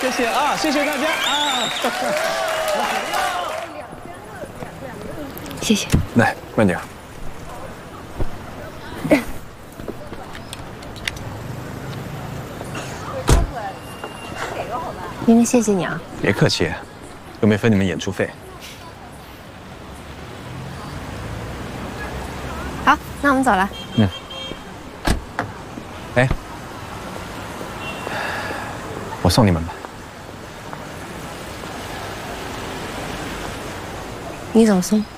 谢谢啊，谢谢大家啊。 谢谢。 来，慢点。 明明谢谢你啊。 别客气，又没分你们演出费。 好，那我们走了。 嗯。哎，我送你们吧。 你怎么送？